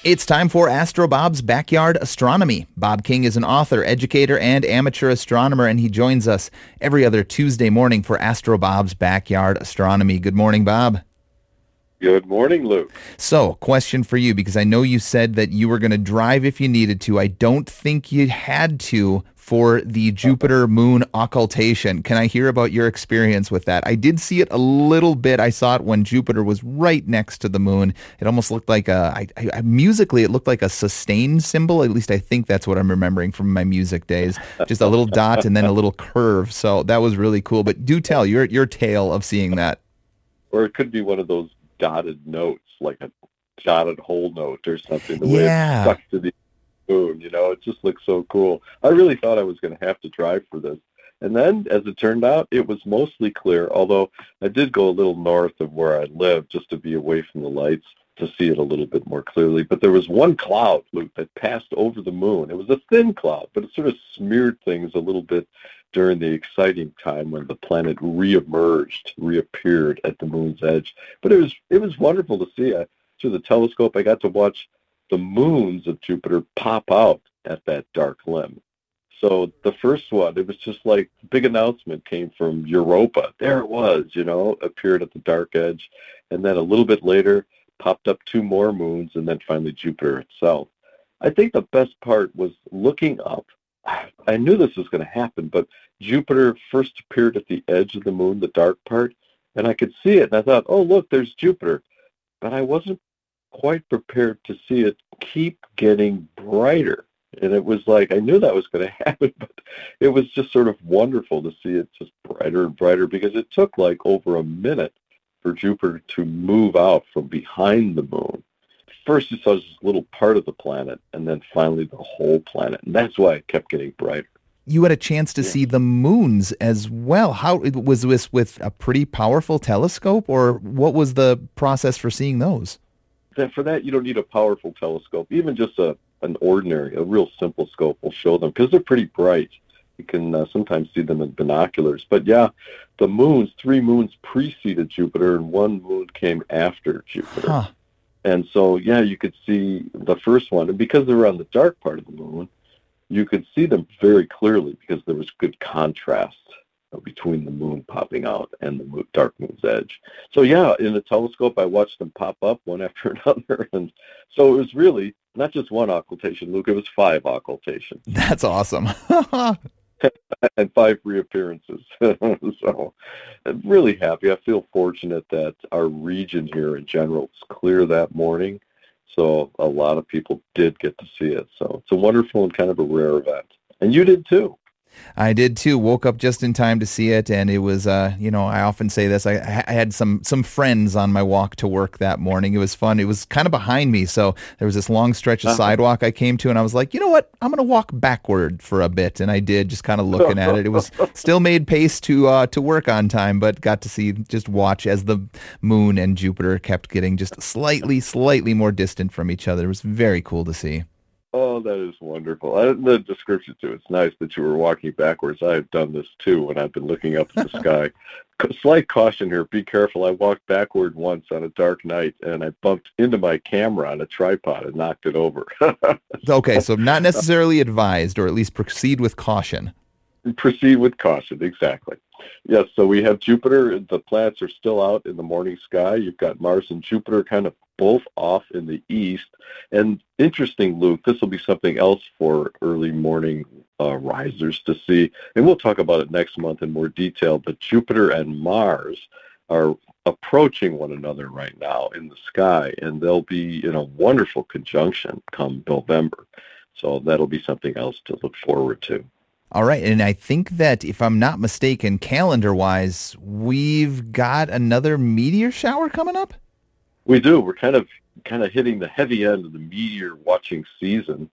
It's time for Astro Bob's Backyard Astronomy. Bob King is an author, educator, and amateur astronomer, and he joins us every other Tuesday morning for Astro Bob's Backyard Astronomy. Good morning, Bob. Good morning, Luke. So, question for you, because I know you said that you were going to drive if you needed to. I don't think you had to for the Jupiter-Moon occultation. Can I hear about your experience with that? I did see it a little bit. I saw it when Jupiter was right next to the moon. It almost looked like musically, it looked like a sustained symbol. At least I think that's what I'm remembering from my music days. Just a little dot and then a little curve. So that was really cool. But do tell your tale of seeing that. Or it could be one of those dotted notes, like a dotted hole note or something, the way it's stuck to the moon, it just looks so cool. I really thought I was going to have to drive for this. And then, as it turned out, it was mostly clear, although I did go a little north of where I live just to be away from the lights to see it a little bit more clearly. But there was one cloud, Luke, that passed over the moon. It was a thin cloud, but it sort of smeared things a little bit during the exciting time when the planet reappeared at the moon's edge. But it was wonderful to see. Through the telescope, I got to watch the moons of Jupiter pop out at that dark limb. So the first one, it was just like a big announcement came from Europa. There it was, appeared at the dark edge. And then a little bit later, popped up two more moons, and then finally Jupiter itself. I think the best part was looking up. I knew this was going to happen, but Jupiter first appeared at the edge of the moon, the dark part, and I could see it. And I thought, oh, look, there's Jupiter. But I wasn't quite prepared to see it keep getting brighter. And it was like, I knew that was going to happen, but it was just sort of wonderful to see it just brighter and brighter, because it took like over a minute for Jupiter to move out from behind the moon. First you saw just a little part of the planet, and then finally the whole planet. And that's why it kept getting brighter. You had a chance to see the moons as well. How was this with a pretty powerful telescope, or what was the process for seeing those? For that, you don't need a powerful telescope. Even just a real simple scope will show them, because they're pretty bright. You can sometimes see them in binoculars. But yeah, the moons, 3 moons preceded Jupiter, and 1 moon came after Jupiter. Huh. And so, yeah, you could see the first one. And because they were on the dark part of the moon, you could see them very clearly, because there was good contrast between the moon popping out and the dark moon's edge. So, yeah, in the telescope, I watched them pop up one after another. And so it was really not just one occultation, Luke. It was 5 occultations. That's awesome. And 5 reappearances. So I'm really happy. I feel fortunate that our region here in general was clear that morning. So a lot of people did get to see it. So it's a wonderful and kind of a rare event. And you did too. I did too. Woke up just in time to see it, and it was, I often say this. I had some friends on my walk to work that morning. It was fun. It was kind of behind me, so there was this long stretch of sidewalk I came to, and I was like, you know what? I'm going to walk backward for a bit, and I did, just kind of looking at it. It was still made pace to work on time, but got to just watch as the moon and Jupiter kept getting just slightly more distant from each other. It was very cool to see. Oh, that is wonderful. The description, too. It's nice that you were walking backwards. I have done this, too, when I've been looking up at the sky. Slight caution here. Be careful. I walked backward once on a dark night, and I bumped into my camera on a tripod and knocked it over. Okay, so not necessarily advised, or at least proceed with caution. Proceed with caution, exactly. Yes, so we have Jupiter. The planets are still out in the morning sky. You've got Mars and Jupiter kind of both off in the east. And interesting, Luke, this will be something else for early morning risers to see. And we'll talk about it next month in more detail. But Jupiter and Mars are approaching one another right now in the sky, and they'll be in a wonderful conjunction come November. So that'll be something else to look forward to. All right, and I think that, if I'm not mistaken, calendar-wise, we've got another meteor shower coming up? We do. We're kind of hitting the heavy end of the meteor watching season.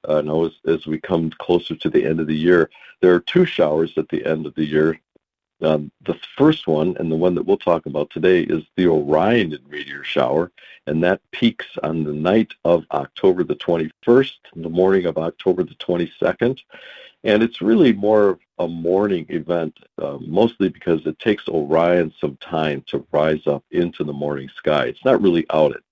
As we come closer to the end of the year, there are 2 showers at the end of the year. The first one, and the one that we'll talk about today, is the Orion meteor shower, and that peaks on the night of October the 21st, the morning of October the 22nd. And it's really more of a morning event, mostly because it takes Orion some time to rise up into the morning sky. It's not really out at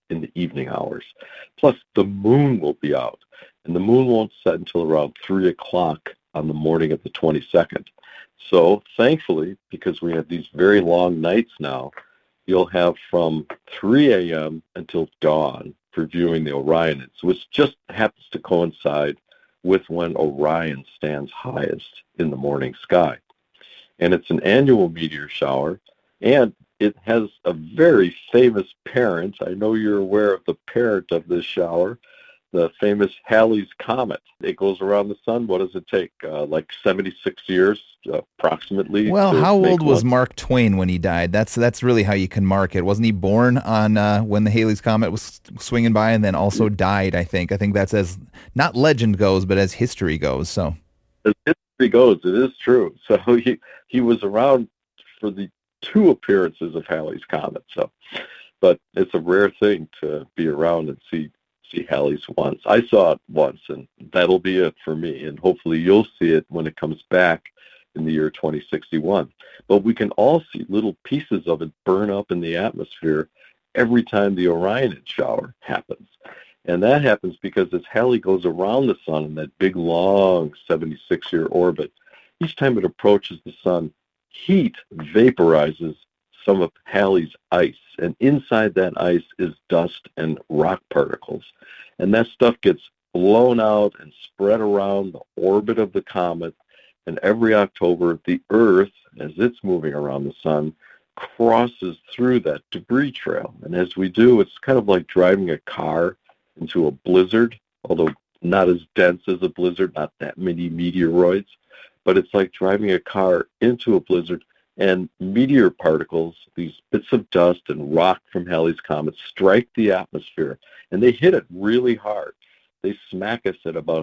in the evening hours. Plus, the moon will be out, and the moon won't set until around 3 o'clock on the morning of the 22nd. So, thankfully, because we have these very long nights now, you'll have from 3 a.m. until dawn for viewing the Orionids, which just happens to coincide with when Orion stands highest in the morning sky. And it's an annual meteor shower, and it has a very famous parent. I know you're aware of the parent of this shower, the famous Halley's Comet. It goes around the sun. What does it take? Like 76 years, approximately. Well, how old was Mark Twain when he died? That's really how you can mark it. Wasn't he born on when the Halley's Comet was swinging by, and then also died, I think. I think that's as, not legend goes, but as history goes. So as history goes, it is true. So he was around for the 2 appearances of Halley's Comet. So, but it's a rare thing to be around and see Halley's once. I saw it once, and that'll be it for me. And hopefully you'll see it when it comes back in the year 2061. But we can all see little pieces of it burn up in the atmosphere every time the Orionid shower happens. And that happens because as Halley goes around the sun in that big, long 76-year orbit, each time it approaches the sun, heat vaporizes some of Halley's ice, and inside that ice is dust and rock particles. And that stuff gets blown out and spread around the orbit of the comet, and every October, the Earth, as it's moving around the sun, crosses through that debris trail. And as we do, it's kind of like driving a car into a blizzard, although not as dense as a blizzard, not that many meteoroids, but it's like driving a car into a blizzard, and meteor particles, these bits of dust and rock from Halley's Comet, strike the atmosphere, and they hit it really hard. They smack us at about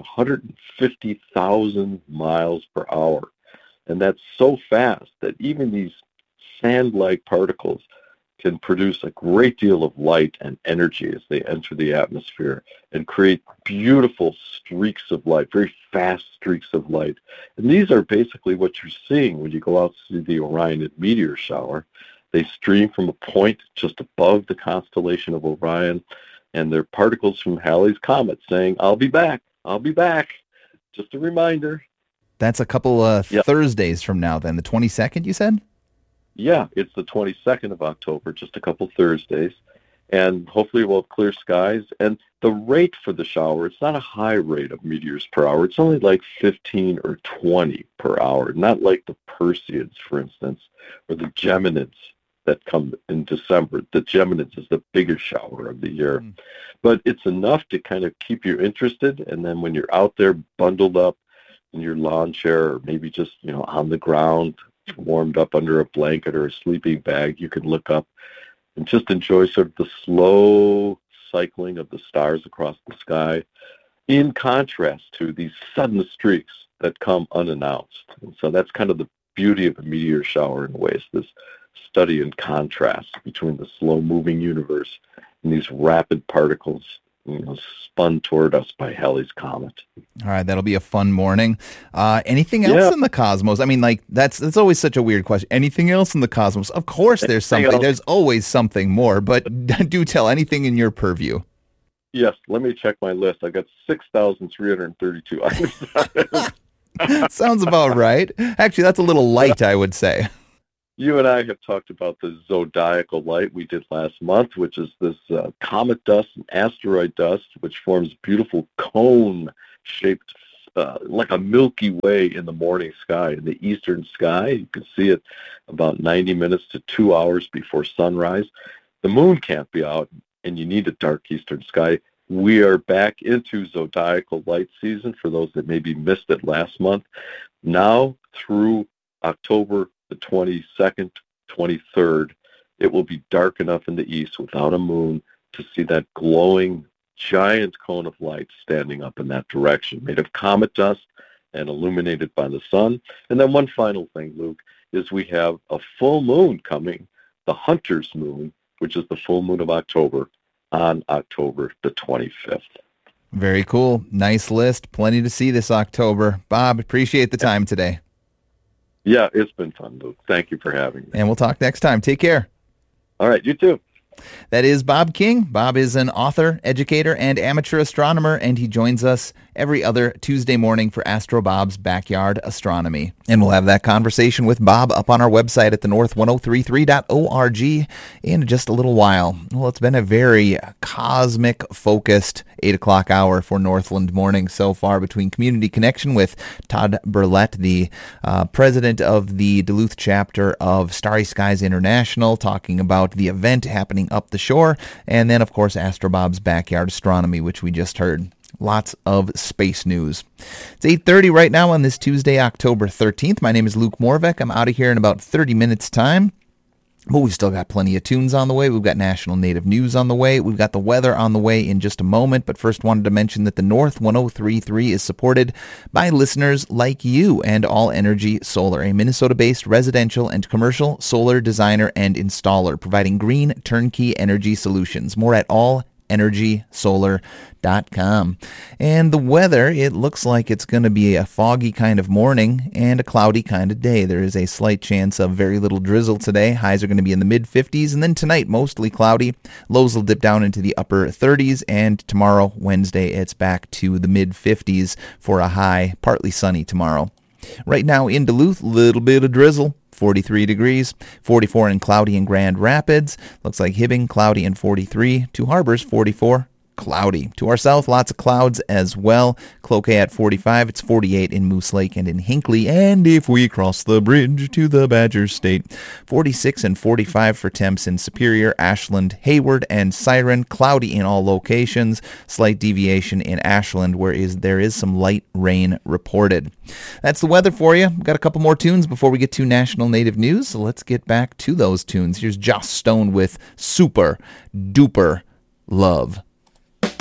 150,000 miles per hour. And that's so fast that even these sand-like particles can produce a great deal of light and energy as they enter the atmosphere and create beautiful streaks of light, very fast streaks of light. And these are basically what you're seeing when you go out to see the Orionid meteor shower. They stream from a point just above the constellation of Orion, and they're particles from Halley's Comet saying, "I'll be back, I'll be back." Just a reminder. That's a couple of Thursdays from now then, the 22nd, you said? Yeah, it's the 22nd of October, just a couple Thursdays, and hopefully we'll have clear skies. And the rate for the shower, it's not a high rate of meteors per hour. It's only like 15 or 20 per hour, not like the Perseids, for instance, or the Geminids that come in December. The Geminids is the biggest shower of the year. But it's enough to kind of keep you interested, and then when you're out there bundled up in your lawn chair, or maybe just, on the ground, warmed up under a blanket or a sleeping bag, you can look up and just enjoy sort of the slow cycling of the stars across the sky, in contrast to these sudden streaks that come unannounced. And so that's kind of the beauty of a meteor shower in ways, this study in contrast between the slow-moving universe and these rapid particles spun toward us by Halley's Comet. All right, that'll be a fun morning. Anything else in the cosmos? I mean, that's always such a weird question. Anything else in the cosmos? Of course there's something. There's always something more, but do tell, anything in your purview. Yes, let me check my list. I got 6,332 items. Sounds about right. Actually, that's a little light, I would say. You and I have talked about the zodiacal light we did last month, which is this comet dust and asteroid dust, which forms beautiful cone-shaped, like a Milky Way in the morning sky, in the eastern sky. You can see it about 90 minutes to 2 hours before sunrise. The moon can't be out, and you need a dark eastern sky. We are back into zodiacal light season for those that maybe missed it last month. Now through October the 22nd, 23rd, it will be dark enough in the east without a moon to see that glowing giant cone of light standing up in that direction, made of comet dust and illuminated by the sun. And then one final thing, Luke, is we have a full moon coming, the Hunter's moon, which is the full moon of October, on October the 25th. Very cool. Nice list. Plenty to see this October. Bob, appreciate the time today. Yeah, it's been fun, Luke. Thank you for having me. And we'll talk next time. Take care. All right, you too. That is Bob King. Bob is an author, educator, and amateur astronomer, and he joins us every other Tuesday morning for Astro Bob's Backyard Astronomy. And we'll have that conversation with Bob up on our website at thenorth1033.org in just a little while. Well, it's been a very cosmic-focused 8 o'clock hour for Northland Morning so far, between Community Connection with Todd Burlett, the president of the Duluth chapter of Starry Skies International, talking about the event happening up the shore, and then, of course, Astro Bob's Backyard Astronomy, which we just heard. Lots of space news. It's 8:30 right now on this Tuesday, October 13th. My name is Luke Morvek. I'm out of here in about 30 minutes' time. But we've still got plenty of tunes on the way. We've got National Native News on the way. We've got the weather on the way in just a moment. But first, wanted to mention that the North 103.3 is supported by listeners like you and All Energy Solar, a Minnesota-based residential and commercial solar designer and installer, providing green turnkey energy solutions. More at allenergysolar.com. And the weather, it looks like it's going to be a foggy kind of morning and a cloudy kind of day. There is a slight chance of very little drizzle today. Highs are going to be in the mid-50s, and then tonight, mostly cloudy. Lows will dip down into the upper 30s, and tomorrow, Wednesday, it's back to the mid-50s for a high, partly sunny tomorrow. Right now in Duluth, little bit of drizzle. 43 degrees, 44 and cloudy in Grand Rapids. Looks like Hibbing, cloudy and 43. Two Harbors, 44. Cloudy. To our south, lots of clouds as well. Cloquet at 45. It's 48 in Moose Lake and in Hinckley. And if we cross the bridge to the Badger State, 46 and 45 for temps in Superior, Ashland, Hayward, and Siren. Cloudy in all locations. Slight deviation in Ashland, where there is some light rain reported. That's the weather for you. We've got a couple more tunes before we get to National Native News, so let's get back to those tunes. Here's Joss Stone with Super Duper Love.